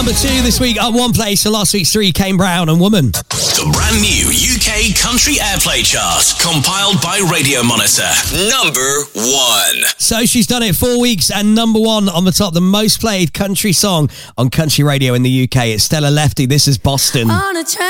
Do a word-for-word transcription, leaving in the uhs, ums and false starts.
number two this week, up one place. So last week's three, Kane Brown and Woman. The brand new U K Country Airplay Chart, compiled by Radio Monitor. Number one. So she's done it four weeks and number one on the top, the most played country song on country radio in the U K. It's Stella Lefty. This is Boston. On a train.